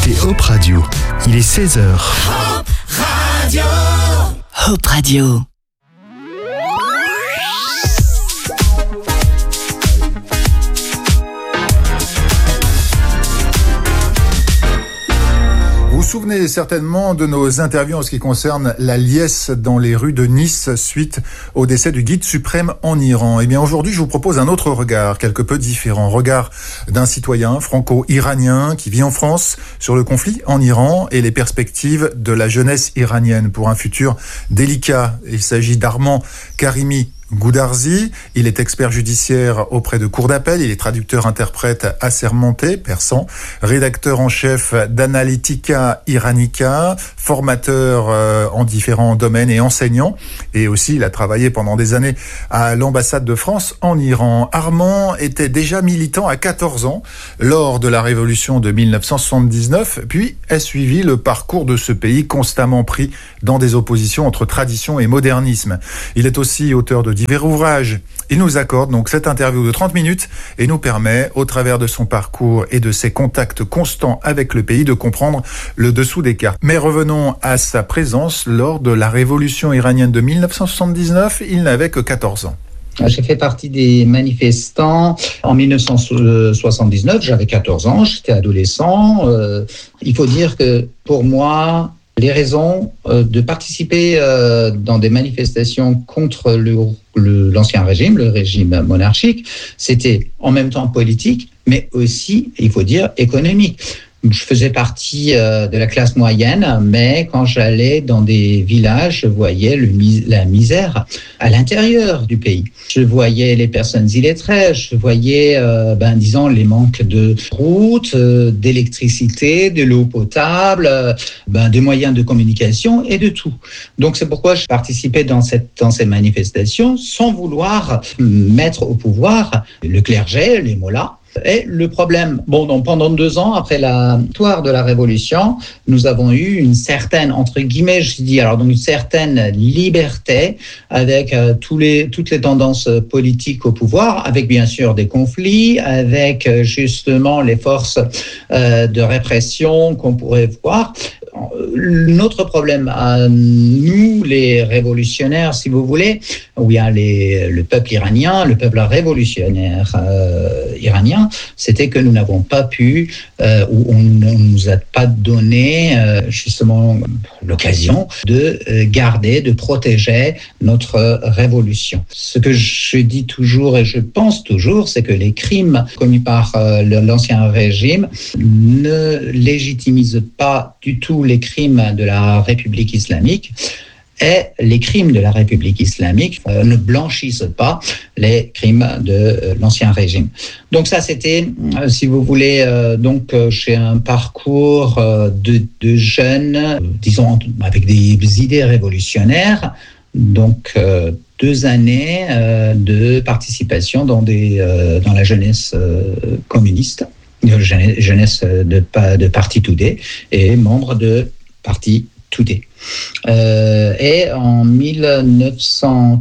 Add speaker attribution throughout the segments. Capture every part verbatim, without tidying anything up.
Speaker 1: écoutez Hope Radio. Il est seize heures.
Speaker 2: Hope Radio.
Speaker 3: Hope Radio.
Speaker 4: Vous vous souvenez certainement de nos interviews en ce qui concerne la liesse dans les rues de Nice suite au décès du guide suprême en Iran. Eh bien, aujourd'hui, je vous propose un autre regard, quelque peu différent. Regard d'un citoyen franco-iranien qui vit en France sur le conflit en Iran et les perspectives de la jeunesse iranienne pour un futur délicat. Il s'agit d'Armand Karimi Goudarzi. Il est expert judiciaire auprès de cours d'appel. Il est traducteur-interprète assermenté, persan, rédacteur en chef d'Analytica Iranica, formateur euh, en différents domaines et enseignant. Et aussi, il a travaillé pendant des années à l'ambassade de France en Iran. Armand était déjà militant à quatorze ans lors de la révolution de dix-neuf cent soixante-dix-neuf, puis a suivi le parcours de ce pays constamment pris dans des oppositions entre tradition et modernisme. Il est aussi auteur de divers ouvrages. Il nous accorde donc cette interview de trente minutes et nous permet, au travers de son parcours et de ses contacts constants avec le pays, de comprendre le dessous des cartes. Mais revenons à sa présence lors de la révolution iranienne de dix-neuf cent soixante-dix-neuf. Il n'avait que quatorze ans.
Speaker 5: J'ai fait partie des manifestants en dix-neuf cent soixante-dix-neuf. J'avais quatorze ans, j'étais adolescent. Euh, il faut dire que pour moi, les raisons euh, de participer euh, dans des manifestations contre le, le, l'ancien régime, le régime monarchique, c'était en même temps politique, mais aussi, il faut dire, économique. Je faisais partie euh, de la classe moyenne, mais quand j'allais dans des villages, je voyais le, la misère à l'intérieur du pays. Je voyais les personnes illettrées, je voyais, euh, ben, disons, les manques de routes, euh, d'électricité, de l'eau potable, euh, ben, de moyens de communication et de tout. Donc c'est pourquoi je participais dans, cette, dans ces manifestations sans vouloir mettre au pouvoir le clergé, les mollahs. Et le problème, bon, donc pendant deux ans, après la victoire de la Révolution, nous avons eu une certaine, entre guillemets, je dis, alors donc une certaine liberté avec euh, tous les, toutes les tendances politiques au pouvoir, avec bien sûr des conflits, avec euh, justement les forces euh, de répression qu'on pourrait voir. Notre problème à nous, les révolutionnaires, si vous voulez, ou bien les, le peuple iranien, le peuple révolutionnaire euh, iranien, c'était que nous n'avons pas pu, euh, ou on ne nous a pas donné euh, justement l'occasion de garder, de protéger notre révolution. Ce que je dis toujours et je pense toujours, c'est que les crimes commis par euh, l'ancien régime ne légitimisent pas du tout les crimes de la République islamique et les crimes de la République islamique euh, ne blanchissent pas les crimes de euh, l'ancien régime. Donc ça, c'était, euh, si vous voulez, euh, donc euh, chez un parcours euh, de, de jeunes, euh, disons avec des idées révolutionnaires, donc euh, deux années euh, de participation dans, des, euh, dans la jeunesse euh, communiste, jeunesse de, de Parti Toudé et membre de Parti Toudé. Euh, et en dix-neuf cent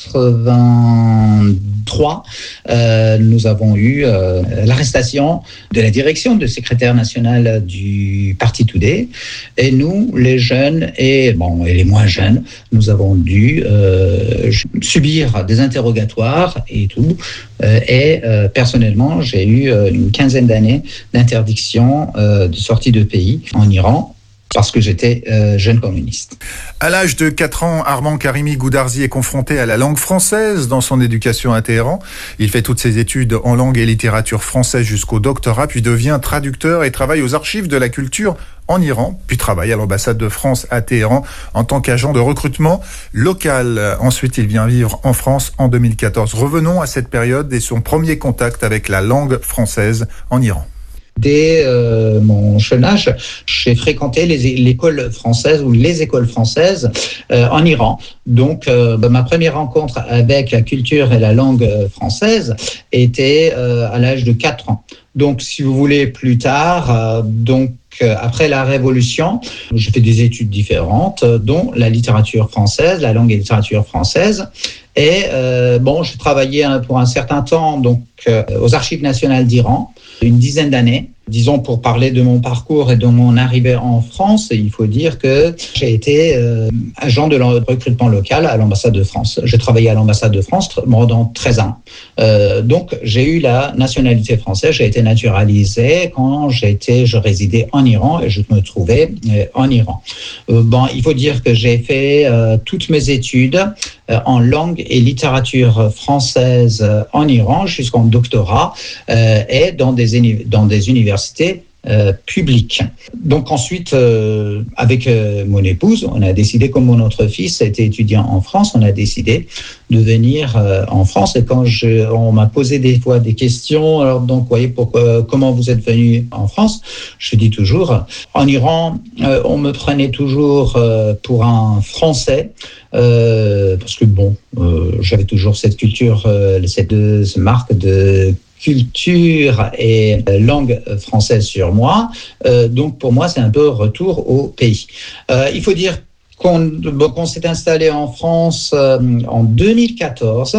Speaker 5: quatre-vingt-trois, euh, nous avons eu euh, l'arrestation de la direction de secrétaire national du Parti Toudé. Et nous, les jeunes et, bon, et les moins jeunes, nous avons dû euh, subir des interrogatoires et tout. Euh, et euh, personnellement, j'ai eu euh, une quinzaine d'années d'interdiction euh, de sortie de pays en Iran, parce que j'étais euh, jeune communiste.
Speaker 4: À l'âge de quatre ans, Armand Karimi Goudarzi est confronté à la langue française dans son éducation à Téhéran. Il fait toutes ses études en langue et littérature française jusqu'au doctorat, puis devient traducteur et travaille aux archives de la culture en Iran, puis travaille à l'ambassade de France à Téhéran en tant qu'agent de recrutement local. Ensuite, il vient vivre en France en deux mille quatorze. Revenons à cette période et son premier contact avec la langue française en Iran.
Speaker 5: Dès euh, mon jeune âge, j'ai fréquenté les, l'école française ou les écoles françaises euh, en Iran. Donc, euh, bah, ma première rencontre avec la culture et la langue française était euh, à l'âge de quatre ans. Donc, si vous voulez, plus tard, euh, donc euh, après la Révolution, j'ai fait des études différentes, euh, dont la littérature française, la langue et littérature française. Et euh, bon, j'ai travaillé pour un certain temps donc euh, aux Archives nationales d'Iran, une dizaine d'années. disons, pour parler de mon parcours et de mon arrivée en France, il faut dire que j'ai été euh, agent de recrutement local à l'ambassade de France. J'ai travaillé à l'ambassade de France pendant treize ans. Euh, donc, j'ai eu la nationalité française. J'ai été naturalisé quand j'étais, je résidais en Iran et je me trouvais euh, en Iran. Euh, bon, il faut dire que j'ai fait euh, toutes mes études euh, en langue et littérature française euh, en Iran jusqu'en doctorat euh, et dans des, uni- dans des universités Euh, public. Donc ensuite, euh, avec euh, mon épouse, on a décidé, comme mon autre fils était étudiant en France, on a décidé de venir euh, en France. Et quand je, on m'a posé des fois des questions, alors donc, voyez, pourquoi, comment vous êtes venu en France? Je dis toujours, en Iran, euh, on me prenait toujours euh, pour un Français, euh, parce que bon, euh, j'avais toujours cette culture, euh, cette, cette marque de culture et langue française sur moi. Euh, donc, pour moi, c'est un peu retour au pays. Euh, il faut dire qu'on, bon, qu'on s'est installé en France euh, en deux mille quatorze.